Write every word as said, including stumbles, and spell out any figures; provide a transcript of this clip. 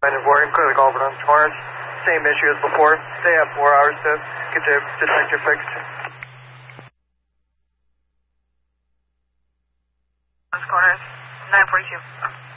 And Morgan, clearly call for tomorrow. Same issue as before. They have four hours to get the detector fixed. Corners, nine forty-two.